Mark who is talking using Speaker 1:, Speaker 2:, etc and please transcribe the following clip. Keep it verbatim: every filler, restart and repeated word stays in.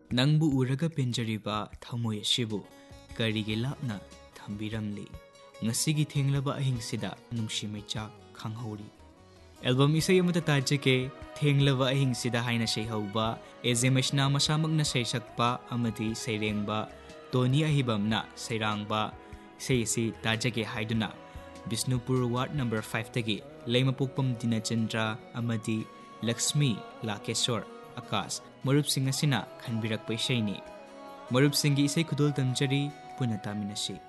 Speaker 1: ꯅꯪꯕꯨ ꯎꯔꯒ ꯄꯦꯟꯖꯔꯤꯕ ꯊꯃꯣꯏ ꯑꯁꯤꯕꯨ ꯀꯔꯤꯒꯤ ꯂꯥꯞꯅ ꯊꯝꯕꯤꯔꯝꯂꯤ ꯉꯁꯤꯒꯤ ꯊꯦꯡꯂꯕ ꯑꯍꯤꯡꯁꯤꯗ ꯅꯨꯡꯁꯤ ꯃꯩꯆꯥꯛ ꯈꯪꯍꯧꯔꯤ ꯑꯦꯜꯕꯝ ꯏꯁꯩ ꯑꯃꯇ ꯇꯥꯖꯒꯦ ꯊꯦꯡꯂꯕ ꯑꯍꯤꯡꯁꯤꯗ ꯍꯥꯏꯅ ꯁꯩꯍꯧꯕ ꯑꯦꯖꯦ ꯃꯩꯁꯅꯥ ꯃꯁꯥꯃꯛꯅ ꯁꯩꯁꯛꯄ ꯑꯃꯗꯤ ꯁꯩꯔꯦꯡꯕ ꯇꯣꯅꯤ ꯑꯍꯤꯕꯝꯅ ꯁꯩꯔꯥꯡꯕ ꯏꯁꯩ ꯑꯁꯤ ꯇꯥꯖꯒꯦ ꯍꯥꯏꯗꯨꯅ ꯕꯤꯁꯅꯨꯄꯨꯔ ꯋꯥꯔꯗ ꯅꯝꯕꯔ ꯐꯥꯏꯚꯇꯒꯤ ꯂꯩꯃꯄꯣꯛꯄꯝ ꯗꯤꯅꯆꯟꯗ꯭ꯔ ꯑꯃꯗꯤ ꯂꯛꯁꯃꯤ ꯂꯥꯀꯦꯁꯣꯔ ꯑꯀꯥꯁ ꯃꯔꯨꯞꯁꯤꯡ ꯑꯁꯤꯅ ꯈꯟꯕꯤꯔꯛꯄ ꯏꯁꯩꯅꯤ ꯃꯔꯨꯞꯁꯤꯡꯒꯤ ꯏꯁꯩ ꯈꯨꯗꯣꯜ ꯇꯝꯖꯔꯤ ꯄꯨꯟꯅ ꯇꯥꯃꯤꯟꯅꯁꯤ